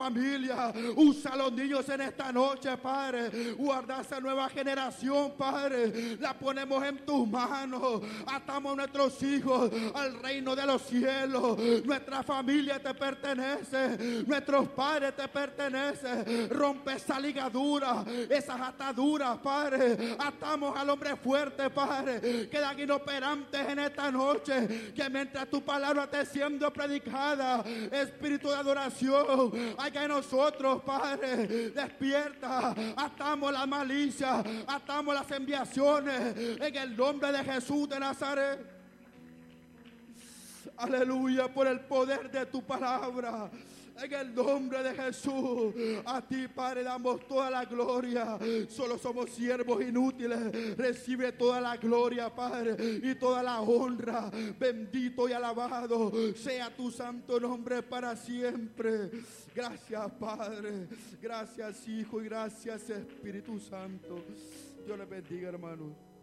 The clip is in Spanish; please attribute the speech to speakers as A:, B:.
A: familia. Usa a los niños en esta noche, Padre. Guarda esa nueva generación, Padre. La ponemos en tus manos. Atamos a nuestros hijos al reino de los cielos. Nuestra familia te pertenece. Nuestros padres te pertenecen. Rompe esa ligadura, esas ataduras, Padre. Atamos al hombre fuerte, Padre. Quedan inoperantes en esta noche. Que mientras tu palabra esté siendo predicada, espíritu de adoración, haya en nosotros, Padre. Despierta. Atamos la malicia. Atamos las enviaciones. En el nombre de Jesús de Nazaret. Aleluya, por el poder de tu palabra. En el nombre de Jesús, a ti, Padre, damos toda la gloria. Solo somos siervos inútiles. Recibe toda la gloria, Padre, y toda la honra. Bendito y alabado sea tu santo nombre para siempre. Gracias, Padre. Gracias, Hijo, y gracias, Espíritu Santo. Dios les bendiga, hermanos.